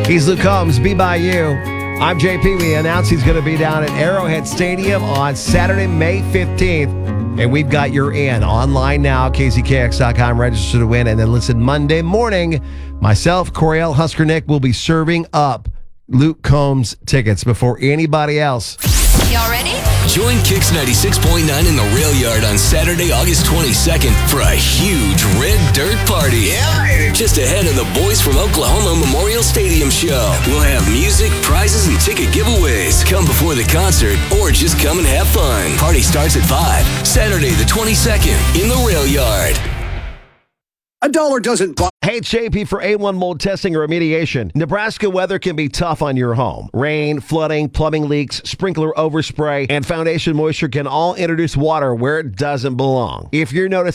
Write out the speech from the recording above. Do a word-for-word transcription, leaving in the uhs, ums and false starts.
He's Luke Combs, Be By You. I'm J P. We announced he's going to be down at Arrowhead Stadium on Saturday, May fifteenth. And we've got your in online now, K Z K X dot com, register to win. And then listen, Monday morning, myself, Coriel, Husker Nick will be serving up Luke Combs tickets before anybody else. Y'all ready? Join Kix ninety-six point nine in the Rail Yard on Saturday, August twenty-second for a huge red dirt party. Yeah. Just ahead of the Boys from Oklahoma Memorial Stadium show. We'll have music, prizes, and ticket giveaways. Come before the concert or just come and have fun. Party starts at five. Saturday the twenty-second in the Rail Yard. A dollar doesn't buy. Hey, it's J P for A one mold testing or remediation. Nebraska weather can be tough on your home. Rain, flooding, plumbing leaks, sprinkler overspray, and foundation moisture can all introduce water where it doesn't belong. If you're noticing